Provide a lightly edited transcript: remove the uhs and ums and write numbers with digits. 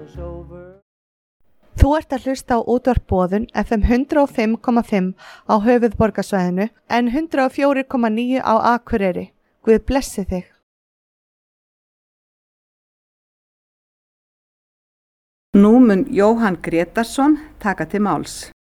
Þú ert að hlusta á útvarp Boðun FM 105,5 á höfuðborgarsvæðinu en 104,9 á Akureyri. Guð blessi þig. Nú mun Jóhann Grétarsson taka til máls.